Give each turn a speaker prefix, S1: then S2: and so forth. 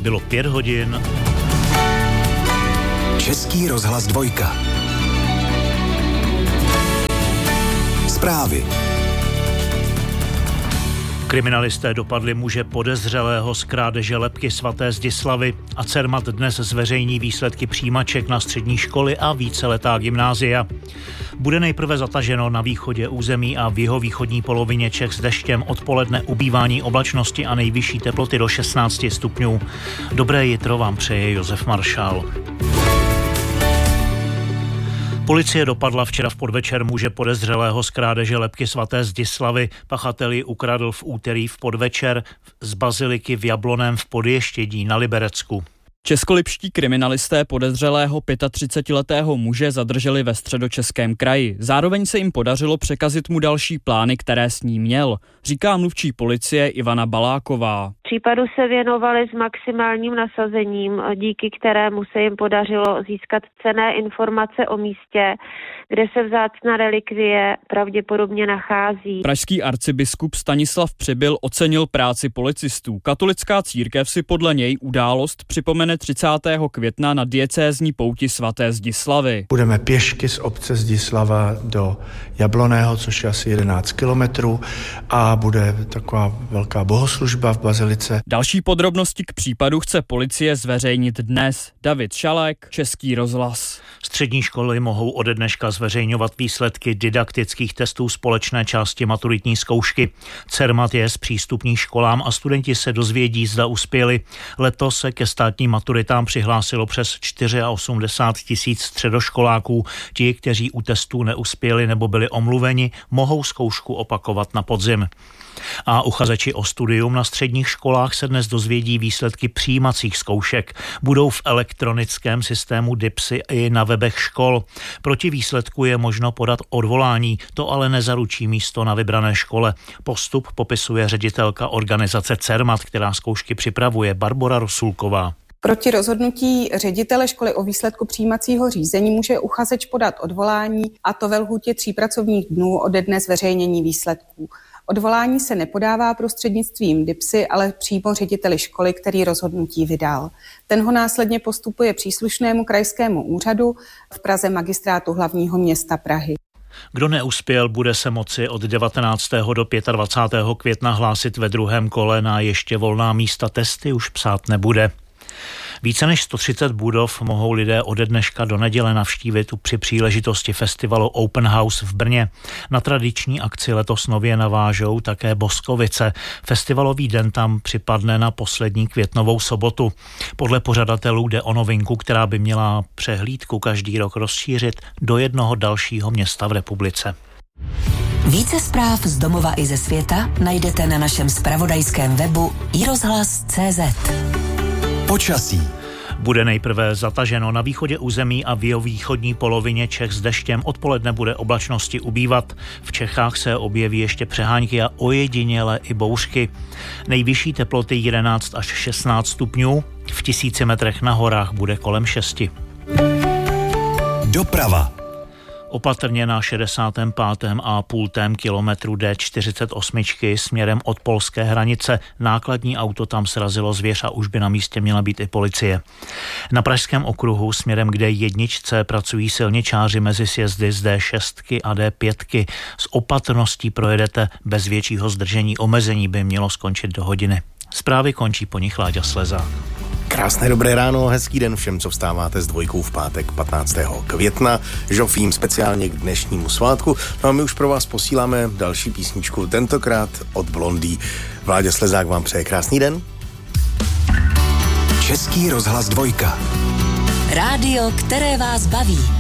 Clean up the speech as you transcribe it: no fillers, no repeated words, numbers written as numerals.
S1: bylo 5 hodin.
S2: Český rozhlas 2. Zprávy.
S1: Kriminalisté dopadli muže podezřelého z krádeže lebky svaté Zdislavy a Cermat dnes zveřejní výsledky přijímaček na střední školy a víceletá gymnázia. Bude nejprve zataženo na východě území a v jihovýchodní polovině Čech s deštěm, odpoledne ubývání oblačnosti a nejvyšší teploty do 16 stupňů. Dobré jitro vám přeje Josef Maršál. Policie dopadla včera v podvečer muže podezřelého z krádeže lebky svaté Zdislavy. Pachatel ji ukradl v úterý v podvečer z baziliky v Jablonném v Podještědí na Liberecku.
S3: Českolipští kriminalisté podezřelého 35letého muže zadrželi ve Středočeském kraji. Zároveň se jim podařilo překazit mu další plány, které s ním měl, říká mluvčí policie Ivana Baláková.
S4: Případu se věnovali s maximálním nasazením, díky kterému se jim podařilo získat cenné informace o místě, kde se vzácná relikvie pravděpodobně nachází.
S3: Pražský arcibiskup Stanislav Přibyl ocenil práci policistů. Katolická církev si podle něj událost připomene 30. května na diecézní pouti svaté Zdislavy.
S5: Budeme pěšky z obce Zdislava do Jablonného, což je asi 11 kilometrů, a bude taková velká bohoslužba v bazilice.
S3: Další podrobnosti k případu chce policie zveřejnit dnes. David Šalek, Český rozhlas.
S1: Střední školy mohou ode dneška zveřejňovat výsledky didaktických testů společné části maturitní zkoušky. Cermat je zpřístupní školám a studenti se dozvědí, zda uspěli. Letos se ke státním maturitám přihlásilo přes 84 000 středoškoláků. Ti, kteří u testů neuspěli nebo byli omluveni, mohou zkoušku opakovat na podzim. A uchazeči o studium na středních školách se dnes dozvědí výsledky přijímacích zkoušek. Budou v elektronickém systému DIPSy i na webech škol. Proti výsledku je možno podat odvolání, to ale nezaručí místo na vybrané škole. Postup popisuje ředitelka organizace Cermat, která zkoušky připravuje, Barbora Rosulková.
S6: Proti rozhodnutí ředitele školy o výsledku přijímacího řízení může uchazeč podat odvolání, a to ve lhůtě 3 pracovních dnů ode dne zveřejnění výsledků. Odvolání se nepodává prostřednictvím DIPSy, ale přímo řediteli školy, který rozhodnutí vydal. Ten ho následně postupuje příslušnému krajskému úřadu, v Praze Magistrátu hlavního města Prahy.
S1: Kdo neuspěl, bude se moci od 19. do 25. května hlásit ve druhém kole na ještě volná místa. Testy už psát nebude. Více než 130 budov mohou lidé ode dneška do neděle navštívit při příležitosti festivalu Open House v Brně. Na tradiční akci letos nově navážou také Boskovice. Festivalový den tam připadne na poslední květnovou sobotu. Podle pořadatelů jde o novinku, která by měla přehlídku každý rok rozšířit do jednoho dalšího města v republice.
S7: Více zpráv z domova i ze světa najdete na našem zpravodajském webu iRozhlas.cz.
S2: Počasí.
S1: Bude nejprve zataženo na východě území a v jihovýchodní polovině Čech s deštěm. Odpoledne bude oblačnosti ubývat. V Čechách se objeví ještě přehánky a ojediněle i bouřky. Nejvyšší teploty 11 až 16 stupňů. V 1000 metrech na horách bude kolem 6.
S2: Doprava.
S1: Opatrně na 65,5 kilometru D48 směrem od polské hranice. Nákladní auto tam srazilo zvěř a už by na místě měla být i policie. Na pražském okruhu směrem k D1 pracují silničáři mezi sjezdy z D6 a D5. S opatrností projedete bez většího zdržení. Omezení by mělo skončit do hodiny. Zprávy končí po nich Láďa Slezák.
S8: Krásné dobré ráno, hezký den všem, co vstáváte s Dvojkou v pátek 15. května. Žofím speciálně k dnešnímu svátku. No a my už pro vás posíláme další písničku, tentokrát od Blondie. Vláďa Slezák vám přeje krásný den.
S2: Český rozhlas 2.
S7: Rádio, které vás baví.